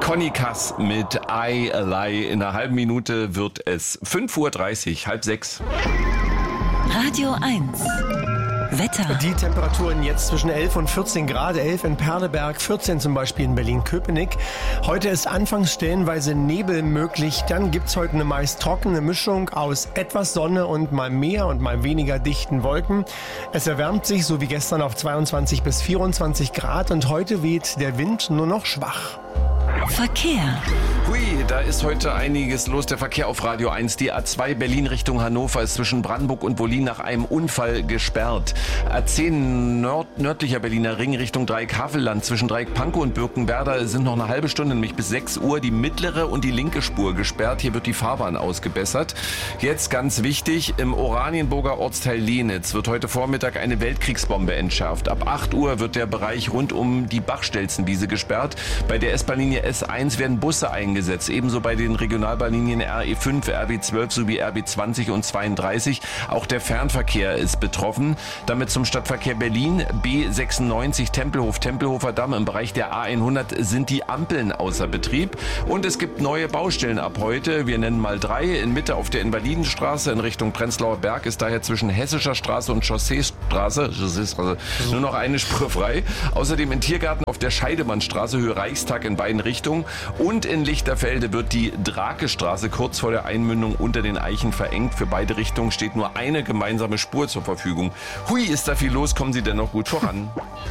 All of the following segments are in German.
Conny Kass mit I Lie. In einer halben Minute wird es 5:30 Uhr, 5:30. Radio 1. Wetter. Die Temperaturen jetzt zwischen 11 und 14 Grad. 11 in Perleberg, 14 zum Beispiel in Berlin-Köpenick. Heute ist anfangs stellenweise Nebel möglich. Dann gibt's heute eine meist trockene Mischung aus etwas Sonne und mal mehr und mal weniger dichten Wolken. Es erwärmt sich, so wie gestern, auf 22 bis 24 Grad. Und heute weht der Wind nur noch schwach. Verkehr. Hui, da ist heute einiges los. Der Verkehr auf Radio 1. Die A2 Berlin Richtung Hannover ist zwischen Brandenburg und Wollin nach einem Unfall gesperrt. A10 nördlicher Berliner Ring Richtung Dreieck-Havelland zwischen Dreieck-Pankow und Birkenwerder sind noch eine halbe Stunde, nämlich bis 6 Uhr, die mittlere und die linke Spur gesperrt. Hier wird die Fahrbahn ausgebessert. Jetzt ganz wichtig, im Oranienburger Ortsteil Lenitz wird heute Vormittag eine Weltkriegsbombe entschärft. Ab 8 Uhr wird der Bereich rund um die Bachstelzenwiese gesperrt. Bei der S-Bahn-Linie S1 werden Busse eingesetzt, ebenso bei den Regionalbahnlinien RE5, RB12 sowie RB20 und 32. Auch der Fernverkehr ist betroffen. Damit zum Stadtverkehr Berlin, B96 Tempelhofer Damm. Im Bereich der A100 sind die Ampeln außer Betrieb. Und es gibt neue Baustellen ab heute. Wir nennen mal 3. In Mitte auf der Invalidenstraße in Richtung Prenzlauer Berg ist daher zwischen Hessischer Straße und Chausseestraße nur noch eine Spur frei. Außerdem in Tiergarten auf der Scheidemannstraße Höhe Reichstag in beiden Richtungen. Und in Lichterfelde wird die Drakestraße kurz vor der Einmündung unter den Eichen verengt. Für beide Richtungen steht nur eine gemeinsame Spur zur Verfügung. Hui, ist da viel los, kommen Sie denn noch gut voran?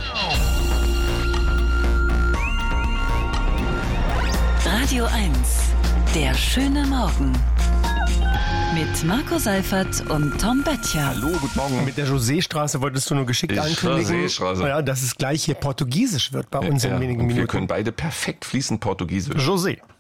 Radio 1. Der schöne Morgen. Mit Marco Seifert und Tom Böttcher. Hallo, guten Morgen. Mit der Joséstraße wolltest du nur geschickt ankündigen, ja, dass es gleich hier Portugiesisch wird bei uns in wenigen Minuten. Wir können beide perfekt fließend Portugiesisch. José.